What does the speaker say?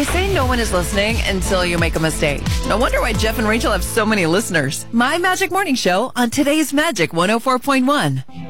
They say no one is listening until you make a mistake. No wonder why Jeff and Rachel have so many listeners. My Magic Morning Show on today's Magic 104.1.